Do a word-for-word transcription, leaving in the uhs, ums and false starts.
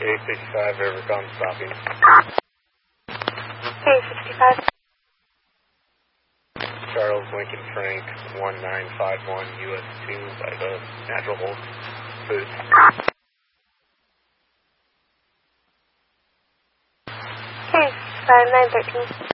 A sixty-five, Evercom stopping. A sixty-five. Charles Lincoln Frank, one nine five one U S two by the Natural Hold Food. A sixty-five, nine thirteen.